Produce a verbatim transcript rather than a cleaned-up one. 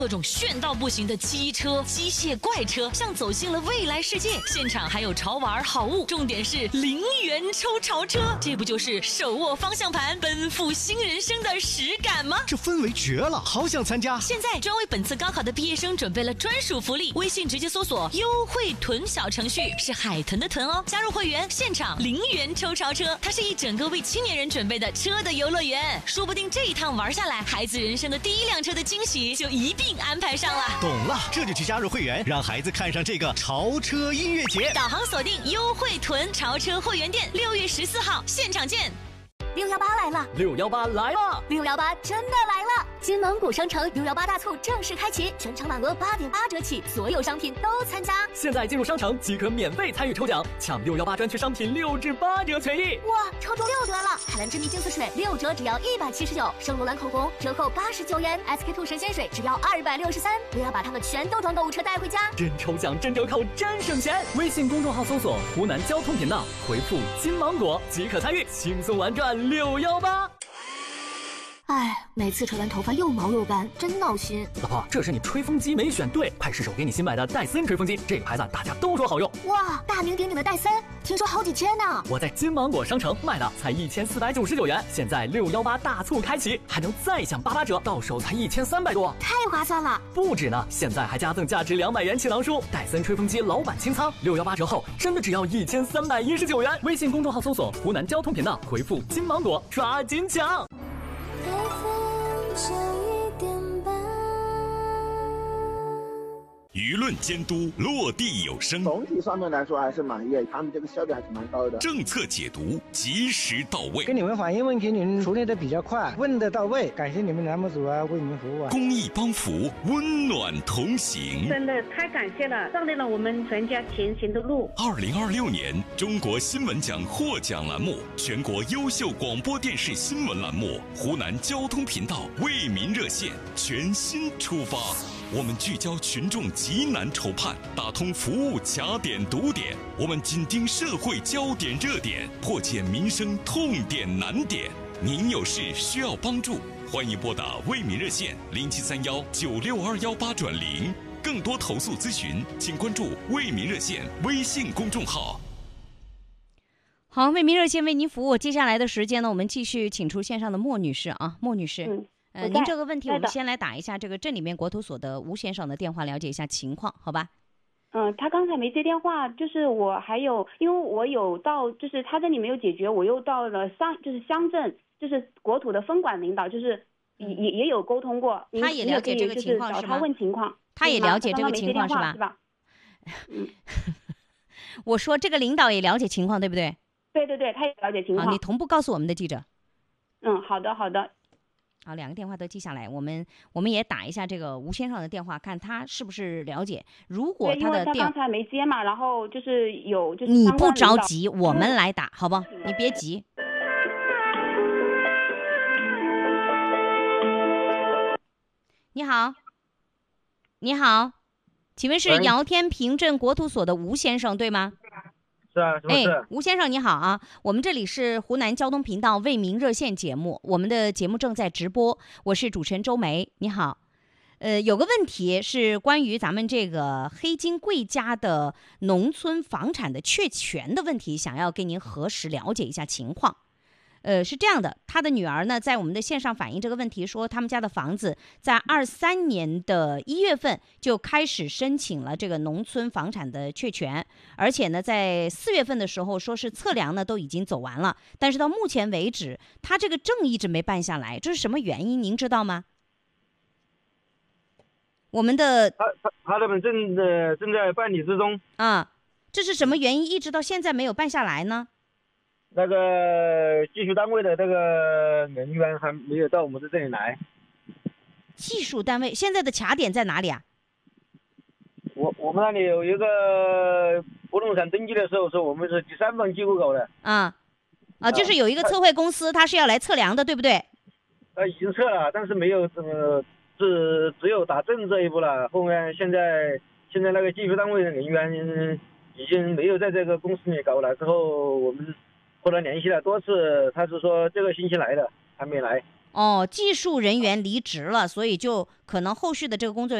各种炫到不行的机车、机械怪车，像走进了未来世界。现场还有潮玩好物，重点是零元抽潮车，这不就是手握方向盘奔赴新人生的实感吗？ 这氛围绝了，好想参加！ 现在专为本次高考的毕业生准备了专属福利，微信直接搜索“优惠囤”小程序，是海豚的豚哦。加入会员，现场零元抽潮车，它是一整个为青年人准备的车的游乐园，说不定这一趟玩下来，孩子人生的第一辆车的惊喜就一并安排上了。 懂了，这就去加入会员，让孩子看上这个潮车音乐节。 导航锁定优惠囤潮车会员店，六月十四号现场见。 六幺八来了， 六幺八来了， 六幺八真的来了！金蒙古商城六幺八大促正式开启，全场满额八点八折起，所有商品都参加。 现在进入商城即可免费参与抽奖，抢六幺八专区商品六至八折权益。 哇，抽中六折了！海蓝之谜净色水六折只要一百七十九，圣罗兰口红折扣八十九元 ，S K two 神仙水只要二百六十三。不要把他们全都装购物车带回家， 真抽奖真折扣真省钱！微信公众号搜索湖南交通频道，回复金芒果即可参与，轻松玩转六幺八。 哎，每次吹完头发又毛又干，真闹心。 老婆，这是你吹风机没选对，快试手给你新买的戴森吹风机，这个牌子大家都说好用。 哇，大名鼎鼎的戴森，听说好几千呢。 我在金芒果商城卖的才一千四百九十九元，现在六幺八大促开启，还能再享八八折，到手才一千三百多， 太划算了。 不止呢，现在还加赠价值两百元气囊书，戴森吹风机老板清仓，六幺八折后真的只要一千三百一十九元。微信公众号搜索湖南交通频道，回复金芒果，抓紧抢。 舆论监督落地有声， 总体上面来说还是满意，他们这个效率还是蛮高的。 政策解读及时到位， 跟你们反映问题，你们处理的比较快，问得到位，感谢你们栏目组啊，为你们服务啊。 公益帮扶，温暖同行， 真的太感谢了，照亮了我们全家前行的路。 二零二六年中国新闻奖获奖栏目，全国优秀广播电视新闻栏目，湖南交通频道为民热线全新出发。我们聚焦群众急难愁盼，打通服务卡点堵点，我们紧盯社会焦点热点，破解民生痛点难点。您有事需要帮助，欢迎拨打为民热线零七三幺九六二幺八转零。更多投诉咨询，请关注为民热线微信公众号。 好，为民热线为您服务。接下来的时间呢，我们继续请出线上的莫女士啊，莫女士。嗯呃，您这个问题我们先来打一下这个镇里面国土所的吴先生的电话，了解一下情况，好吧？ 嗯，他刚才没接电话，就是我还有，因为我有到，就是他这里没有解决，我又到了乡，就是乡镇，就是国土的分管领导，就是也、嗯、也有沟通过， 他也了解这个情况是吗？ 他问情况， 他也了解这个情况是吧？ 是吧？ 嗯，我说这个领导也了解情况，对不对？ 对对对，他也了解情况。 好，你同步告诉我们的记者。 嗯，好的好的。 好，两个电话都记下来，我们我们也打一下这个吴先生的电话，看他是不是了解。如果他的电， 因为他刚才没接嘛，然后就是有就是你不着急，我们来打，好不好？你别急。你好，你好，请问是姚天平镇国土所的吴先生对吗？ 是啊，是哎， 吴先生你好啊，我们这里是湖南交通频道为民热线节目，我们的节目正在直播，我是主持人周梅，你好。呃，有个问题是关于咱们这个黑金贵家的农村房产的确权的问题，想要跟您核实了解一下情况。呃，是这样的，他的女儿呢，在我们的线上反映这个问题，说他们家的房子在二三年的一月份就开始申请了这个农村房产的确权，而且呢，在四月份的时候，说是测量呢都已经走完了，但是到目前为止，他这个证一直没办下来，这是什么原因？您知道吗？我们的他他他这本正呃正在办理之中啊，这是什么原因？一直到现在没有办下来呢？ 那个技术单位的这个人员还没有到我们这里来。 技术单位现在的卡点在哪里啊？ 我我们那里有一个不动产登记的时候，是我们是第三方机构搞的。 啊啊，就是有一个测绘公司，他是要来测量的，对不对？ 呃，已经测了，但是没有呃，只只有打证这一步了。后面现在现在那个技术单位的人员已经没有在这个公司里搞了。之后我们后来联系了多次，他是说这个星期来的，还没来。 哦，技术人员离职了，所以就可能后续的这个工作